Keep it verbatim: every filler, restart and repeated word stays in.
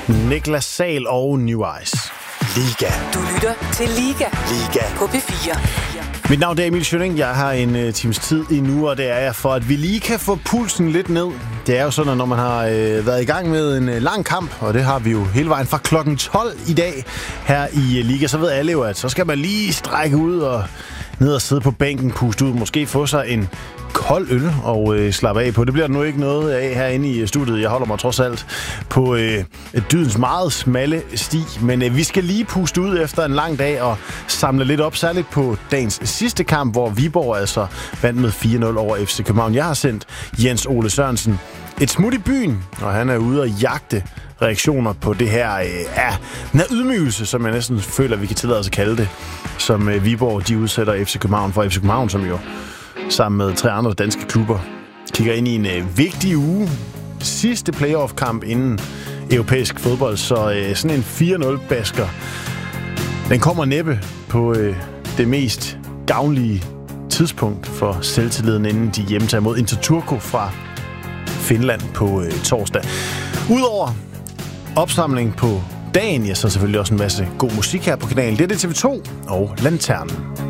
Niklas Sahl og New Eyes. Liga. Du lytter til Liga. Liga. På P fire. Mit navn er Emil Schønning. Jeg har en uh, times tid endnu, og det er jeg for, at vi lige kan få pulsen lidt ned. Det er jo sådan, at når man har øh, været i gang med en øh, lang kamp, og det har vi jo hele vejen fra klokken tolv i dag her i uh, Liga, så ved alle jo, at så skal man lige strække ud og ned og sidde på bænken, puste ud, måske få sig en kold øl og øh, slappe af på. Det bliver der nu ikke noget af herinde i studiet. Jeg holder mig trods alt på øh, dydens meget smalle sti, men øh, vi skal lige puste ud efter en lang dag og samle lidt op, særligt på dagens sidste kamp, hvor Viborg altså vandt med fire nul over F C København. Jeg har sendt Jens Ole Sørensen et smut i byen, og han er ude og jagte reaktioner på det her øh, ja, den her ydmygelse, som jeg næsten føler, vi kan tillade os at kalde det, som øh, Viborg de udsætter F C København for. F C København, som jo sammen med tre andre danske klubber kigger ind i en øh, vigtig uge. Sidste playoff-kamp inden europæisk fodbold, så øh, sådan en fire nul-basker, den kommer næppe på øh, det mest gavnlige tidspunkt for selvtilliden, inden de hjemtager mod Inter Turku fra Finland på øh, torsdag. Udover opsamling på dagen, ja, så selvfølgelig også en masse god musik her på kanalen. Det er det T V to og Lanternen.